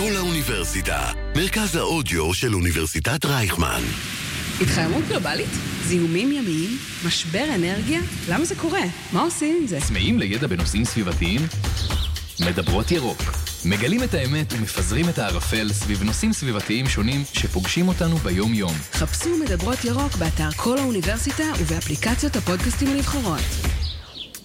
כל האוניברסיטה, מרכז האודיו של אוניברסיטת רייכמן. התחממות גלובלית? זיהומים ימיים? משבר אנרגיה? למה זה קורה? מה עושים עם זה? צמאים לידע בנושאים סביבתיים? מדברות ירוק. מגלים את האמת ומפזרים את הערפל סביב נושאים סביבתיים שונים שפוגשים אותנו ביום-יום. חפשו מדברות ירוק באתר כל האוניברסיטה ובאפליקציות הפודקאסטים הנבחרות.